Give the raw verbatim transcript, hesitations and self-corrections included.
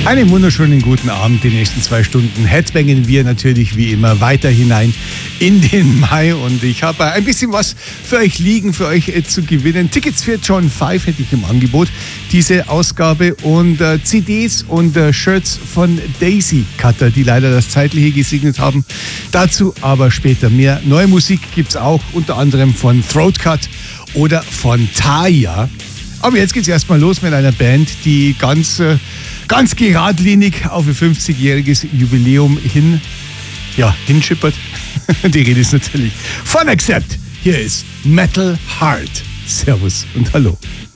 Einen wunderschönen guten Abend. Die nächsten zwei Stunden headbangen wir natürlich wie immer weiter hinein in den Mai. Und ich habe ein bisschen was für euch liegen, für euch äh, zu gewinnen. Tickets für John Five hätte ich im Angebot, diese Ausgabe. Und äh, C Ds und äh, Shirts von Daisy Cutter, die leider das Zeitliche gesegnet haben. Dazu aber später mehr. Neue Musik gibt es auch, unter anderem von Throatcut oder von Taya. Aber jetzt geht's erstmal los mit einer Band, die ganz... Äh, ganz geradlinig auf ihr fünfzigjähriges Jubiläum hin, ja, hinschippert. Die Rede ist natürlich von Accept. Hier ist Metal Heart. Servus und hallo.